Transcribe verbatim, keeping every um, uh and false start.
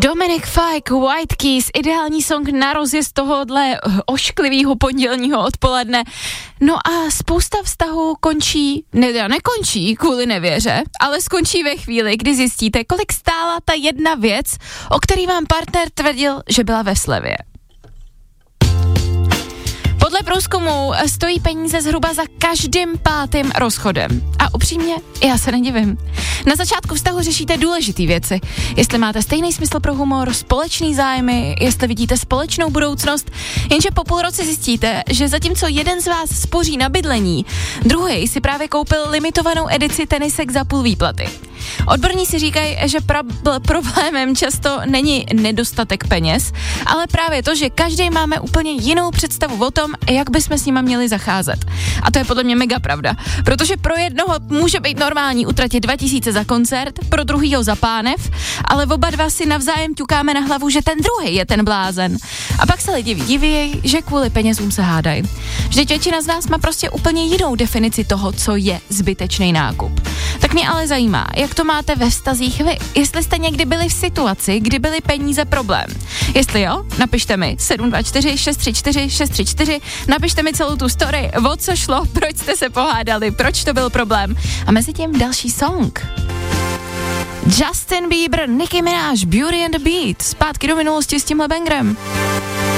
Dominic Fike, White Keys, ideální song na rozjezd tohohle ošklivýho pondělního odpoledne. No a spousta vztahů končí, ne, nekončí kvůli nevěře, ale skončí ve chvíli, kdy zjistíte, kolik stála ta jedna věc, o který vám partner tvrdil, že byla ve slevě. Podle průzkumu stojí peníze zhruba za každým pátým rozchodem. A upřímně, já se nedivím. Na začátku vztahu řešíte důležité věci. Jestli máte stejný smysl pro humor, společný zájmy, jestli vidíte společnou budoucnost, jenže po půl roce zjistíte, že zatímco jeden z vás spoří na bydlení, druhý si právě koupil limitovanou edici tenisek za půl výplaty. Odborníci říkají, že pra- problémem často není nedostatek peněz, ale právě to, že každý máme úplně jinou představu o tom, jak bychom s nima měli zacházet. A to je podle mě mega pravda, protože pro jednoho může být normální utratit dva tisíce za koncert, pro druhýho za pánev, ale oba dva si navzájem ťukáme na hlavu, že ten druhý je ten blázen. A pak se lidi diví, že kvůli penězům se hádají. Vždyť většina z nás má prostě úplně jinou definici toho, co je zbytečný nákup. Tak mě ale zajímá, jak to máte ve vztazích vy. Jestli jste někdy byli v situaci, kdy byly peníze problém. Jestli jo, napište mi sedm dva čtyři šest tři čtyři šest tři čtyři, napište mi celou tu story, o co šlo, proč jste se pohádali, proč to byl problém. A mezi tím další song. Justin Bieber, Nicki Minaj, Beauty and the Beat. Zpátky do minulosti s tímhle bangrem.